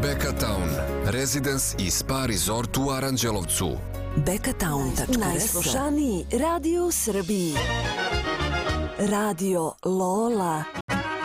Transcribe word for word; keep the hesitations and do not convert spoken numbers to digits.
Bekatown, Residence i Spa Resort u Aranđelovcu. bekatown tačka es. Najslušaniji radio u Srbiji. Radio Lola.